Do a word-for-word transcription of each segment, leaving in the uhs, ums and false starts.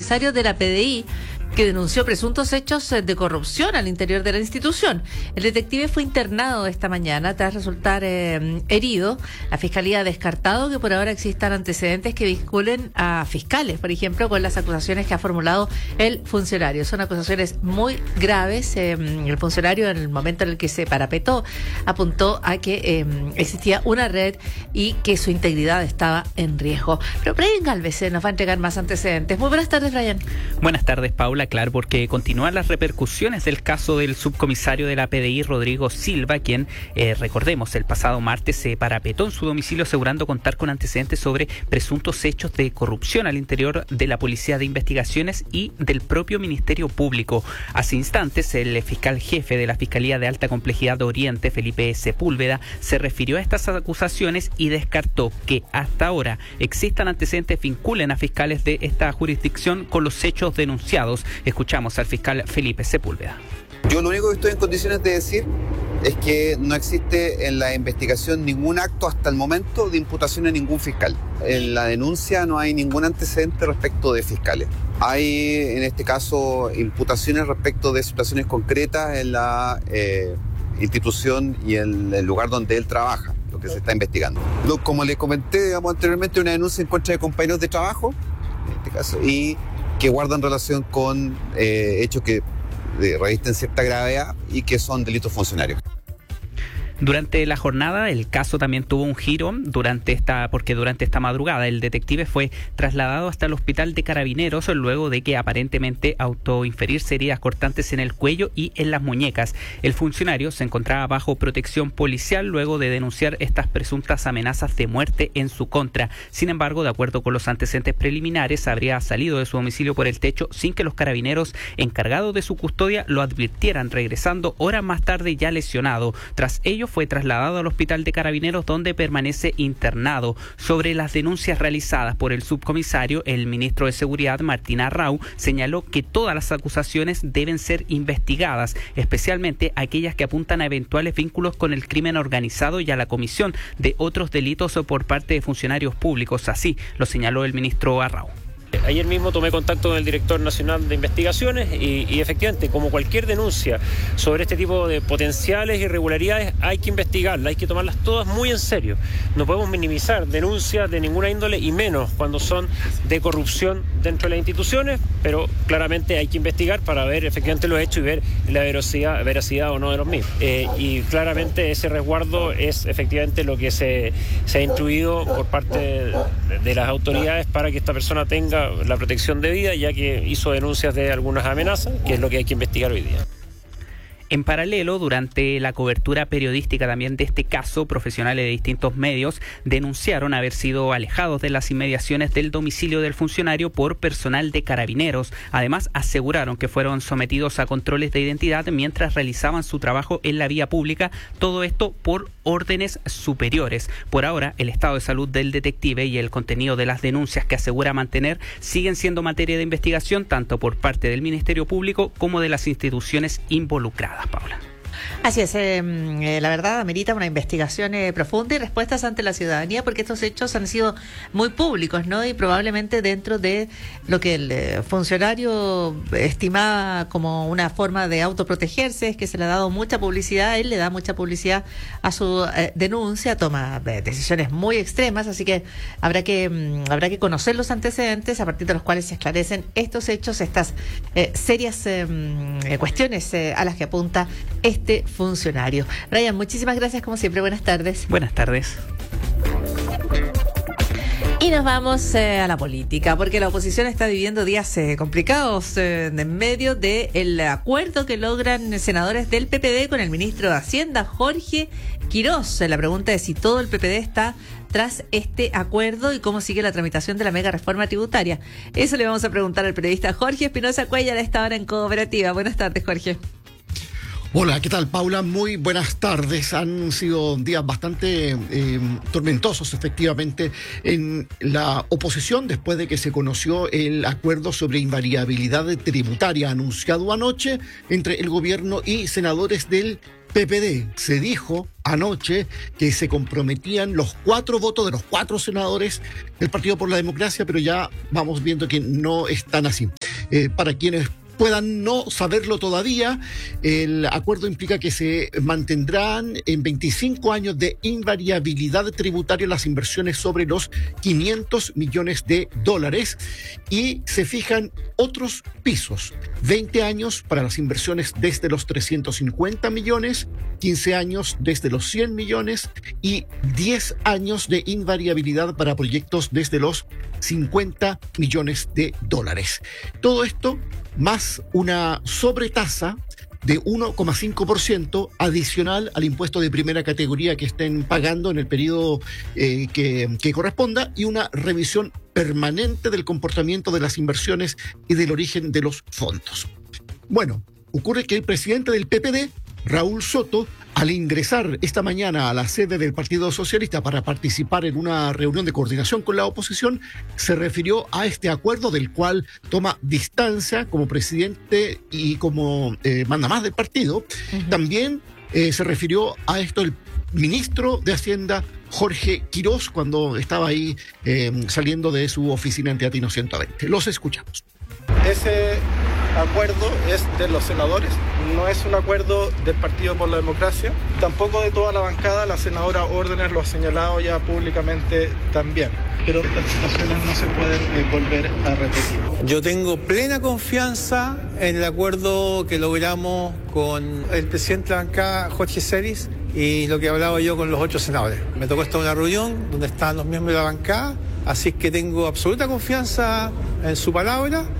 subcomisario de la P D I, que denunció presuntos hechos de corrupción al interior de la institución. El detective fue internado esta mañana tras resultar eh, herido. La Fiscalía ha descartado que por ahora existan antecedentes que vinculen a fiscales, por ejemplo, con las acusaciones que ha formulado el funcionario. Son acusaciones muy graves. Eh, el funcionario, en el momento en el que se parapetó, apuntó a que eh, existía una red y que su integridad estaba en riesgo. Pero Brian Galvez eh, nos va a entregar más antecedentes. Muy buenas tardes, Brian. Buenas tardes, Paula. Claro, porque continúan las repercusiones del caso del subcomisario de la P D I, Rodrigo Silva, quien, eh, recordemos, el pasado martes se parapetó en su domicilio asegurando contar con antecedentes sobre presuntos hechos de corrupción al interior de la Policía de Investigaciones y del propio Ministerio Público. Hace instantes, el fiscal jefe de la Fiscalía de Alta Complejidad de Oriente, Felipe Sepúlveda, se refirió a estas acusaciones y descartó que hasta ahora existan antecedentes que vinculen a fiscales de esta jurisdicción con los hechos denunciados. Escuchamos al fiscal Felipe Sepúlveda. Yo lo único que estoy en condiciones de decir es que no existe en la investigación ningún acto hasta el momento de imputación a ningún fiscal. En la denuncia no hay ningún antecedente respecto de fiscales. Hay, en este caso, imputaciones respecto de situaciones concretas en la eh, institución y en el lugar donde él trabaja, lo que se está investigando. Lo, como le comenté, digamos, anteriormente, una denuncia en contra de compañeros de trabajo, en este caso, y que guardan relación con eh, hechos que eh, revisten cierta gravedad y que son delitos funcionarios. Durante la jornada, el caso también tuvo un giro durante esta, porque durante esta madrugada el detective fue trasladado hasta el hospital de Carabineros luego de que aparentemente autoinferirse heridas cortantes en el cuello y en las muñecas. El funcionario se encontraba bajo protección policial luego de denunciar estas presuntas amenazas de muerte en su contra. Sin embargo, de acuerdo con los antecedentes preliminares, habría salido de su domicilio por el techo sin que los carabineros encargados de su custodia lo advirtieran, regresando horas más tarde ya lesionado. Tras ello, fue trasladado al hospital de Carabineros, donde permanece internado. Sobre las denuncias realizadas por el subcomisario, el ministro de Seguridad, Martín Arrau, señaló que todas las acusaciones deben ser investigadas, especialmente aquellas que apuntan a eventuales vínculos con el crimen organizado y a la comisión de otros delitos por parte de funcionarios públicos. Así lo señaló el ministro Arrau. Ayer mismo tomé contacto con el director nacional de investigaciones y, y efectivamente, como cualquier denuncia sobre este tipo de potenciales irregularidades, hay que investigarlas, hay que tomarlas todas muy en serio. No podemos minimizar denuncias de ninguna índole y menos cuando son de corrupción dentro de las instituciones, pero claramente hay que investigar para ver efectivamente los hechos y ver la veracidad, veracidad o no de los mismos. Eh, y claramente ese resguardo es efectivamente lo que se, se ha instruido por parte de, de las autoridades para que esta persona tenga la protección debida, ya que hizo denuncias de algunas amenazas, que es lo que hay que investigar hoy día. En paralelo, durante la cobertura periodística también de este caso, profesionales de distintos medios denunciaron haber sido alejados de las inmediaciones del domicilio del funcionario por personal de Carabineros. Además, aseguraron que fueron sometidos a controles de identidad mientras realizaban su trabajo en la vía pública, todo esto por órdenes superiores. Por ahora, el estado de salud del detective y el contenido de las denuncias que asegura mantener siguen siendo materia de investigación tanto por parte del Ministerio Público como de las instituciones involucradas. Paula. Así es, eh, eh, la verdad amerita una investigación eh, profunda y respuestas ante la ciudadanía, porque estos hechos han sido muy públicos, ¿no? Y probablemente dentro de lo que el eh, funcionario estimaba como una forma de autoprotegerse, es que se le ha dado mucha publicidad, él le da mucha publicidad a su eh, denuncia, toma eh, decisiones muy extremas, así que habrá que mm, habrá que conocer los antecedentes a partir de los cuales se esclarecen estos hechos, estas eh, serias eh, eh, cuestiones eh, a las que apunta este funcionario. Brian, muchísimas gracias como siempre. Buenas tardes. Buenas tardes. Y nos vamos eh, a la política, porque la oposición está viviendo días eh, complicados eh, en medio del acuerdo que logran senadores del P P D con el ministro de Hacienda, Jorge Quirós. La pregunta es si todo el P P D está tras este acuerdo y cómo sigue la tramitación de la mega reforma tributaria. Eso le vamos a preguntar al periodista Jorge Espinosa Cuellar a esta hora en Cooperativa. Buenas tardes, Jorge. Hola, ¿qué tal, Paula? Muy buenas tardes. Han sido días bastante eh, tormentosos, efectivamente, en la oposición después de que se conoció el acuerdo sobre invariabilidad tributaria anunciado anoche entre el gobierno y senadores del P P D. Se dijo anoche que se comprometían los cuatro votos de los cuatro senadores del Partido por la Democracia, pero ya vamos viendo que no están así. Eh, para quienes puedan no saberlo todavía, el acuerdo implica que se mantendrán en veinticinco años de invariabilidad tributaria las inversiones sobre los quinientos millones de dólares y se fijan otros pisos, veinte años para las inversiones desde los trescientos cincuenta millones, quince años desde los cien millones y diez años de invariabilidad para proyectos desde los cincuenta millones de dólares. Todo esto más una sobretasa de uno coma cinco por ciento adicional al impuesto de primera categoría que estén pagando en el periodo eh, que, que corresponda y una revisión permanente del comportamiento de las inversiones y del origen de los fondos. Bueno, ocurre que el presidente del P P D, Raúl Soto, al ingresar esta mañana a la sede del Partido Socialista para participar en una reunión de coordinación con la oposición, se refirió a este acuerdo del cual toma distancia como presidente y como eh, mandamás del partido. Uh-huh. También eh, se refirió a esto el ministro de Hacienda, Jorge Quirós, cuando estaba ahí eh, saliendo de su oficina en Teatino ciento veinte. Los escuchamos. Ese acuerdo es de los senadores, no es un acuerdo del Partido por la Democracia, tampoco de toda la bancada. La senadora Órdenes lo ha señalado ya públicamente también, pero estas situaciones no se pueden eh, volver a repetir. Yo tengo plena confianza en el acuerdo que logramos con el presidente de la bancada, Jorge Celis, y lo que hablaba yo con los ocho senadores. Me tocó estar en una reunión donde estaban los miembros de la bancada, así que tengo absoluta confianza en su palabra.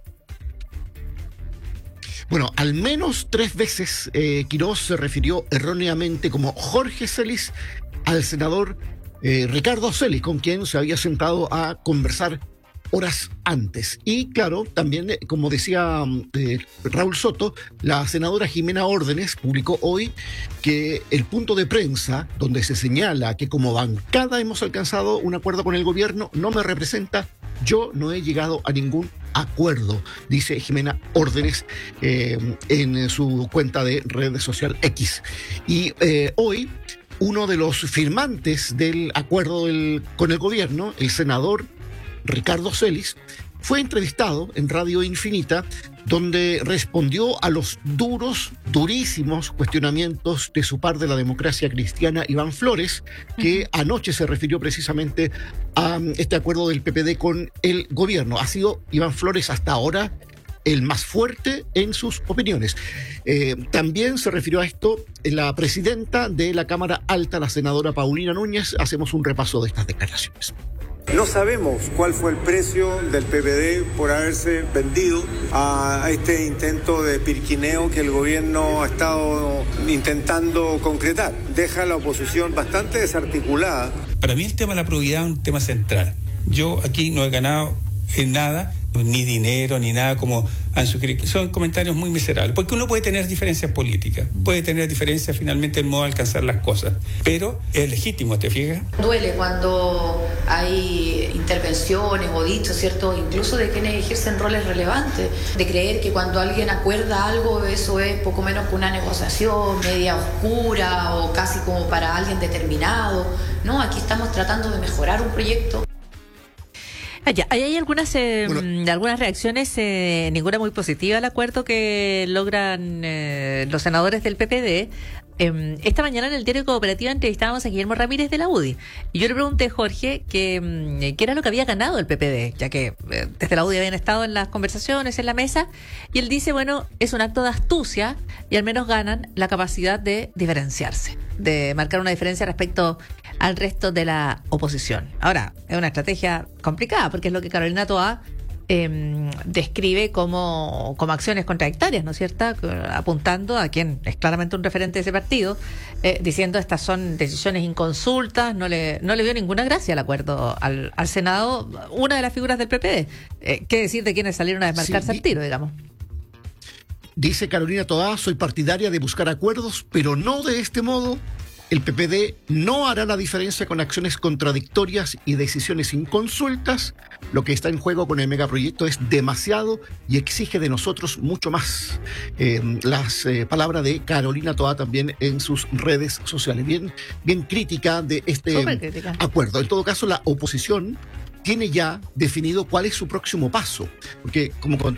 Bueno, al menos tres veces eh, Quirós se refirió erróneamente como Jorge Celis al senador eh, Ricardo Celis, con quien se había sentado a conversar horas antes. Y claro, también, eh, como decía eh, Raúl Soto, la senadora Jimena Órdenes publicó hoy que el punto de prensa donde se señala que como bancada hemos alcanzado un acuerdo con el gobierno no me representa. Yo no he llegado a ningún acuerdo, dice Jimena Órdenes eh, en su cuenta de red social X. Y eh, hoy uno de los firmantes del acuerdo del, con el gobierno, el senador Ricardo Celis, fue entrevistado en Radio Infinita, donde respondió a los duros, durísimos cuestionamientos de su par de la democracia cristiana, Iván Flores, que uh-huh. anoche se refirió precisamente a este acuerdo del P P D con el gobierno. Ha sido Iván Flores hasta ahora el más fuerte en sus opiniones. Eh, también se refirió a esto la presidenta de la Cámara Alta, la senadora Paulina Núñez. Hacemos un repaso de estas declaraciones. No sabemos cuál fue el precio del P P D por haberse vendido a este intento de pirquineo que el gobierno ha estado intentando concretar. Deja a la oposición bastante desarticulada. Para mí el tema de la probidad es un tema central. Yo aquí no he ganado en nada, ni dinero, ni nada como han sugerido. Son comentarios muy miserables, porque uno puede tener diferencias políticas, puede tener diferencias finalmente en modo de alcanzar las cosas, pero es legítimo, ¿te fijas? Duele cuando hay intervenciones o dichos, ¿cierto? Incluso de quienes ejercen roles relevantes, de creer que cuando alguien acuerda algo, eso es poco menos que una negociación media oscura o casi como para alguien determinado. No, aquí estamos tratando de mejorar un proyecto. Allá, hay, hay algunas eh, bueno. algunas reacciones, eh, ninguna muy positiva al acuerdo que logran eh, los senadores del P P D. Eh, esta mañana en el diario Cooperativa entrevistábamos a Guillermo Ramírez de la U D I y yo le pregunté a Jorge que, qué era lo que había ganado el P P D, ya que eh, desde la U D I habían estado en las conversaciones, en la mesa, y él dice, bueno, es un acto de astucia y al menos ganan la capacidad de diferenciarse, de marcar una diferencia respecto al resto de la oposición. Ahora, es una estrategia complicada porque es lo que Carolina Toá eh, describe como, como acciones contradictorias, ¿no es cierto? Apuntando a quien es claramente un referente de ese partido, eh, diciendo estas son decisiones inconsultas, no le, no le vio ninguna gracia al acuerdo al, al Senado, una de las figuras del P P D. Eh, ¿Qué decir de quienes salieron a desmarcarse sí, al tiro, digamos? Dice Carolina Toá, soy partidaria de buscar acuerdos, pero no de este modo. El P P D no hará la diferencia con acciones contradictorias y decisiones sin consultas. Lo que está en juego con el megaproyecto es demasiado y exige de nosotros mucho más. Eh, las eh, palabras de Carolina Toá también en sus redes sociales. Bien, bien crítica de este crítica. acuerdo. En todo caso, la oposición tiene ya definido cuál es su próximo paso. Porque, como